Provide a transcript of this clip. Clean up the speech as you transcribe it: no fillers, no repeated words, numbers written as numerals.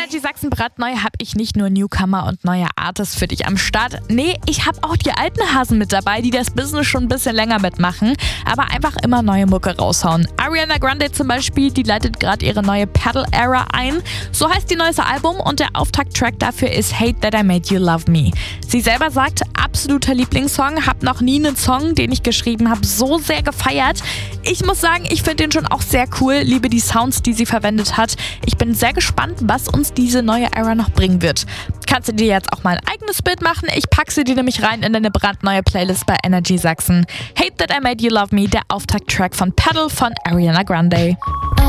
Energy Sachsen brandneu habe ich nicht nur Newcomer und neue Artists für dich am Start. Nee, ich habe auch die alten Hasen mit dabei, die das Business schon ein bisschen länger mitmachen, aber einfach immer neue Mucke raushauen. Ariana Grande zum Beispiel, die leitet gerade ihre neue Pedal-Era ein. So heißt die neueste Album und der Auftakt-Track dafür ist Hate That I Made You Love Me. Sie selber sagt, absoluter Lieblingssong, hab noch nie einen Song, den ich geschrieben habe, so sehr gefeiert. Ich muss sagen, ich finde den schon auch sehr cool, liebe die Sounds, die sie verwendet hat. Ich bin sehr gespannt, was uns diese neue Era noch bringen wird. Kannst du dir jetzt auch mal ein eigenes Bild machen? Ich packe sie dir nämlich rein in deine brandneue Playlist bei Energy Sachsen. Hate That I Made You Love Me, der Auftakt-Track von Pedal von Ariana Grande.